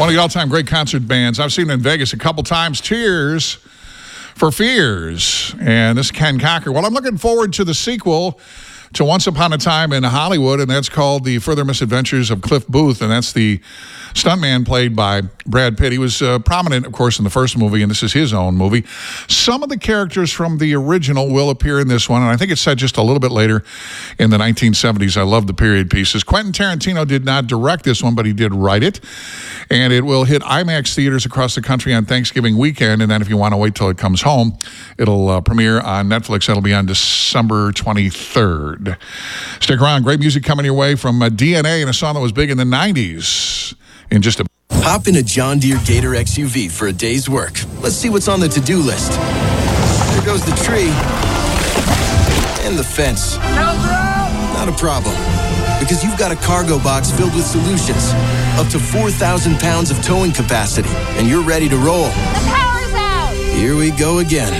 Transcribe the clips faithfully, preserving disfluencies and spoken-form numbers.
One of the all-time great concert bands. I've seen them in Vegas a couple times. Tears for Fears. And this is Ken Cocker. Well, I'm looking forward to the sequel to Once Upon a Time in Hollywood, and that's called The Further Misadventures of Cliff Booth, and that's the stuntman played by Brad Pitt. He was uh, prominent, of course, in the first movie, and this is his own movie. Some of the characters from the original will appear in this one, and I think it's set just a little bit later in the nineteen seventies. I love the period pieces. Quentin Tarantino did not direct this one, but he did write it, and it will hit IMAX theaters across the country on Thanksgiving weekend, and then if you want to wait till it comes home, it'll uh, premiere on Netflix. It'll be on December twenty-third. Stick around. Great music coming your way from uh, D N A and a song that was big in the nineties. In just a Hop in a John Deere Gator X U V for a day's work. Let's see what's on the to-do list. There goes the tree. And the fence. Not a problem. Because you've got a cargo box filled with solutions. Up to four thousand pounds of towing capacity. And you're ready to roll. The power's out! Here we go again.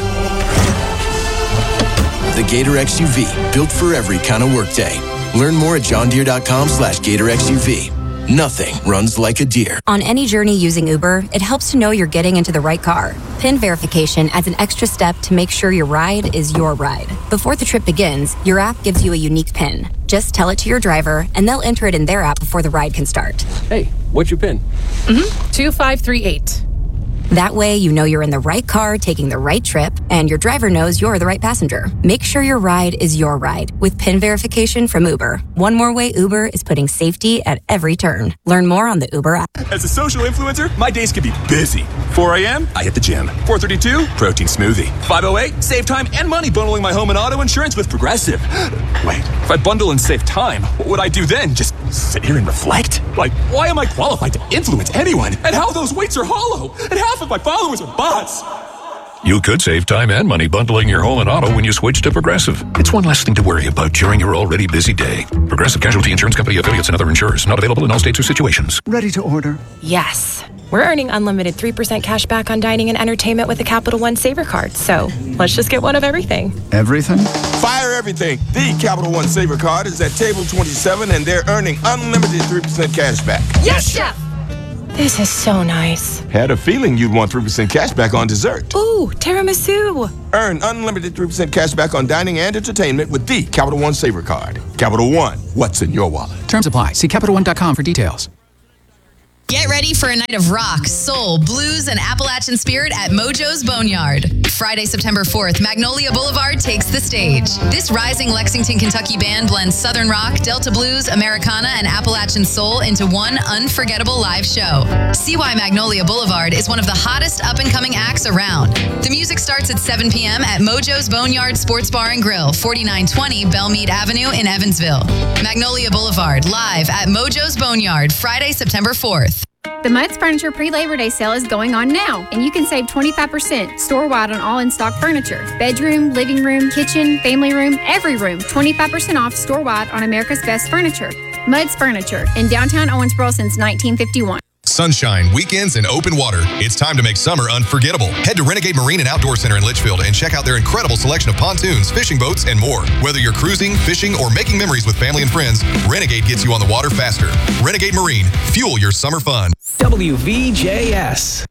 The Gator X U V, built for every kind of workday. Learn more at johndeere.com slash Gator X U V. Nothing runs like a deer. On any journey using Uber, it helps to know you're getting into the right car. PIN verification adds an extra step to make sure your ride is your ride. Before the trip begins, your app gives you a unique PIN. Just tell it to your driver, and they'll enter it in their app before the ride can start. Hey, what's your PIN? Mm-hmm. two five three eight. That way, you know you're in the right car taking the right trip, and your driver knows you're the right passenger. Make sure your ride is your ride with PIN verification from Uber. One more way Uber is putting safety at every turn. Learn more on the Uber app. As a social influencer, my days can be busy. four a.m., I hit the gym. four thirty-two, protein smoothie. five oh eight, save time and money bundling my home and auto insurance with Progressive. Wait, if I bundle and save time, what would I do then? Just sit here and reflect? Like, why am I qualified to influence anyone? And how those weights are hollow? And half of my followers are bots. You could save time and money bundling your home and auto when you switch to Progressive. It's one less thing to worry about during your already busy day. Progressive Casualty Insurance Company affiliates and other insurers. Not available in all states or situations. Ready to order? Yes. We're earning unlimited three percent cash back on dining and entertainment with the Capital One Saver Card. So let's just get one of everything. Everything? Fire everything. The Capital One Saver Card is at table twenty-seven, and they're earning unlimited three percent cash back. Yes, Chef! This is so nice. Had a feeling you'd want three percent cash back on dessert. Ooh, tiramisu. Earn unlimited three percent cash back on dining and entertainment with the Capital One Saver Card. Capital One, what's in your wallet? Terms apply. See Capital One dot com for details. Get ready for a night of rock, soul, blues, and Appalachian spirit at Mojo's Boneyard. Friday, September fourth, Magnolia Boulevard takes the stage. This rising Lexington, Kentucky band blends Southern rock, Delta blues, Americana, and Appalachian soul into one unforgettable live show. See why Magnolia Boulevard is one of the hottest up-and-coming acts around. The music starts at seven p.m. at Mojo's Boneyard Sports Bar and Grill, forty-nine twenty Belmead Avenue in Evansville. Magnolia Boulevard, live at Mojo's Boneyard, Friday, September fourth. The Muds Furniture pre-Labor Day sale is going on now, and you can save twenty-five percent store-wide on all in-stock furniture. Bedroom, living room, kitchen, family room, every room. twenty-five percent off store-wide on America's Best Furniture. Muds Furniture, in downtown Owensboro since nineteen fifty-one. Sunshine, weekends, and open water. It's time to make summer unforgettable. Head to Renegade Marine and Outdoor Center in Litchfield and check out their incredible selection of pontoons, fishing boats, and more. Whether you're cruising, fishing, or making memories with family and friends, Renegade gets you on the water faster. Renegade Marine, fuel your summer fun. W V J S.